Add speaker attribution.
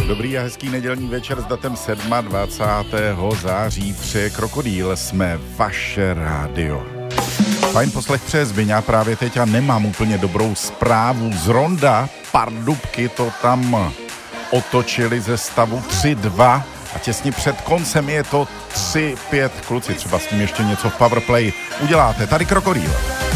Speaker 1: Dobrý a hezký nedělní večer s datem 27. září přeje Krokodýl. Jsme vaše rádio. Fajn poslech přeje Zbyňa právě teď a nemám úplně dobrou zprávu. Z Ronda Pardubky to tam otočili ze stavu 3-2 a těsně před koncem je to 3-5. Kluci, třeba s tím ještě něco v Powerplay uděláte. Tady Krokodýl.